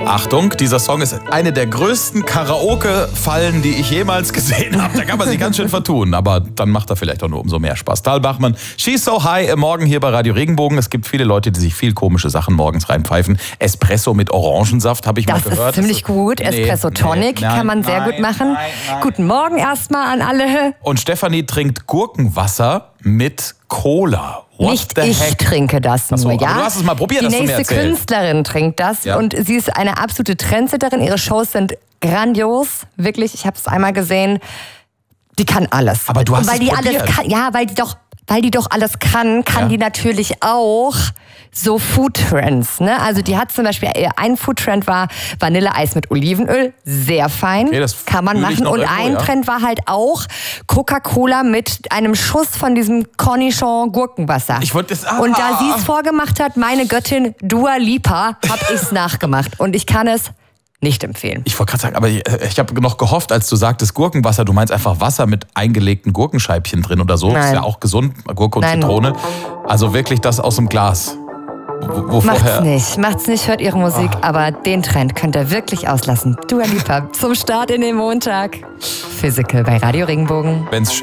Achtung, dieser Song ist eine der größten Karaoke-Fallen, die ich jemals gesehen habe. Da kann man sich ganz schön vertun, aber dann macht er vielleicht auch nur umso mehr Spaß. Tal Bachmann, She's So High, morgen hier bei Radio Regenbogen. Es gibt viele Leute, die sich viel komische Sachen morgens reinpfeifen. Espresso mit Orangensaft, habe ich mal gehört. Das ist ziemlich gut. Espresso Tonic kann man sehr gut machen. Nein. Guten Morgen erstmal an alle. Und Stefanie trinkt Gurkenwasser mit Cola. Nicht ich trinke das nur, ja. Du hast es mal probiert, hast du mir Die nächste erzählt. Künstlerin trinkt das und sie ist eine absolute Trendsetterin. Ihre Shows sind grandios, wirklich. Ich habe es einmal gesehen. Die kann alles. Aber du hast weil es die probiert. alles kann, ja, weil die doch alles kann die natürlich auch so Foodtrends. Ne? Also die hat zum Beispiel, ein Foodtrend war Vanilleeis mit Olivenöl, sehr fein, Okay, das kann man fühl ich machen. noch Und irgendwo, ein ja. Trend war halt auch Coca-Cola mit einem Schuss von diesem Cornichon-Gurkenwasser. Ich wollte das. Und da sie es vorgemacht hat, meine Göttin Dua Lipa, habe ich es nachgemacht. Und ich kann es nicht empfehlen. Ich wollte gerade sagen, aber ich habe noch gehofft, als du sagtest Gurkenwasser, du meinst einfach Wasser mit eingelegten Gurkenscheibchen drin oder so. Nein. Ist ja auch gesund, Gurke und Nein. Zitrone. Also wirklich das aus dem Glas. Wo Macht's nicht, hört ihre Musik, aber den Trend könnt ihr wirklich auslassen. Dua Lipa zum Start in den Montag. Physical bei Radio Regenbogen. Wenn's